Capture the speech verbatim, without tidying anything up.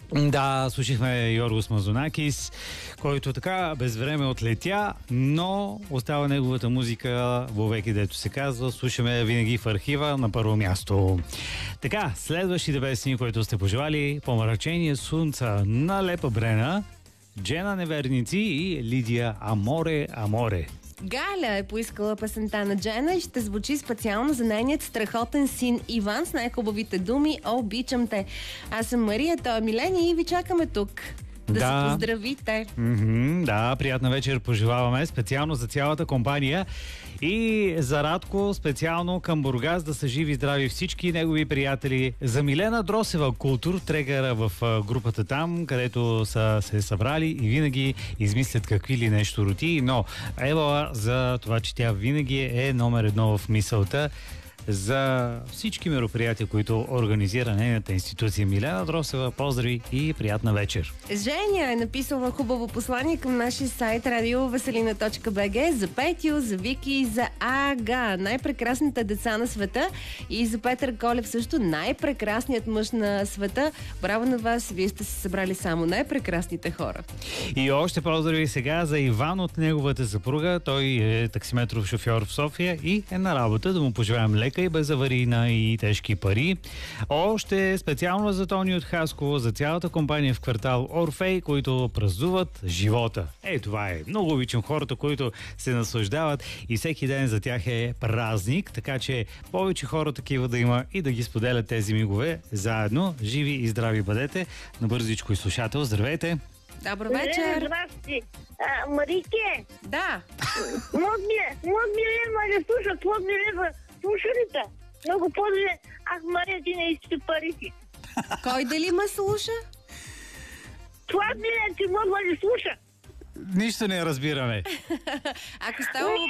Да, слушахме Йоргос Мазонакис, който така без време отлетя, но остава неговата музика вовеки, дето се казва. Слушаме винаги в архива на първо място. Така, следващите песни, които сте пожелали: Помрачение слънца на Лепа Брена, Джена Неверници и Лидия Аморе, Аморе. Галя е поискала песента на Джена и ще звучи специално за нейният страхотен син Иван с най-хубавите думи: обичам те. Аз съм Мария, той е Милен и ви чакаме тук да, да. се поздравите. Mm-hmm, да, приятна вечер пожелаваме специално за цялата компания и за Радко специално към Бургас, да са живи и здрави всички негови приятели. За Милена Дросева, култур трегера в групата там, където са се събрали и винаги измислят какви ли нещо роти, но ева за това, че тя винаги е номер едно в мисълта за всички мероприятия, които организира нейната институция. Милена Дросева, поздрави и приятна вечер. Женя е написала хубаво послание към нашия сайт радио веселина точка би джи за Петю, за Вики и за Ага, най-прекрасните деца на света, и за Петър Колев също, най-прекрасният мъж на света. Браво на вас, вие сте се събрали само най-прекрасните хора. И още поздрави сега за Иван от неговата съпруга. Той е таксиметров шофьор в София и е на работа. Да му пожелаем лека и без аварийна и тежки пари. Още специално за Тони от Хасково, за цялата компания в квартал Орфей, които празнуват живота. Е, това е. Много обичам хората, които се наслаждават и всеки ден за тях е празник, така че повече хора такива да има и да ги споделят тези мигове заедно. Живи и здрави бъдете. Набързичко и слушател, здравейте! Добър вечер! Здрасти! А, Марике! Да! Мод ми лева да слушат, мод ми лева слушалите. Много по-добре. Аз, Мария, ти не искате парите. Кой дали ме слуша? Това ми е, ти мога да слуша. Нищо не разбираме. Ако става